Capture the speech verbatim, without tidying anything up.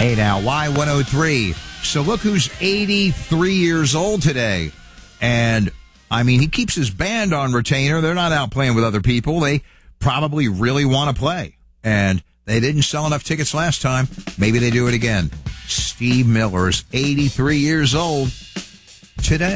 Hey now, Y one oh three. So look who's eighty-three years old today. And, I mean, he keeps his band on retainer. They're not out playing with other people. They probably really want to play. And they didn't sell enough tickets last time. Maybe they do it again. Steve Miller is eighty-three years old today.